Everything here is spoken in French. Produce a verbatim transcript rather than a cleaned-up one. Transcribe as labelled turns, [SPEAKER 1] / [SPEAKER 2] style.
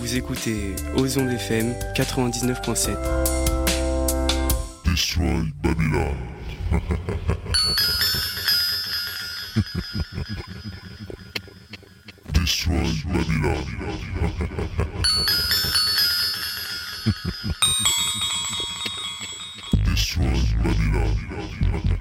[SPEAKER 1] Vous écoutez Ozon F M quatre-vingt-dix-neuf point sept.
[SPEAKER 2] Destroy Babylon. Destroy Babylon. Destroy Babylon.